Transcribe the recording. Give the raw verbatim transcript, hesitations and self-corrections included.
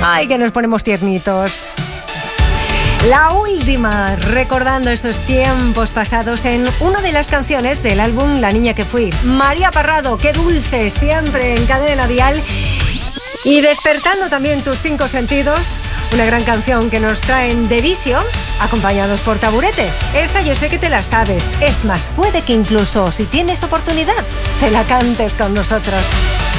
Ay, que nos ponemos tiernitos. La última, recordando esos tiempos pasados en una de las canciones del álbum La niña que fui. María Parrado, qué dulce, siempre en Cadena Dial. Y despertando también tus cinco sentidos, una gran canción que nos traen de vicio, acompañados por Taburete. Esta yo sé que te la sabes. Es más, puede que incluso, si tienes oportunidad, te la cantes con nosotros.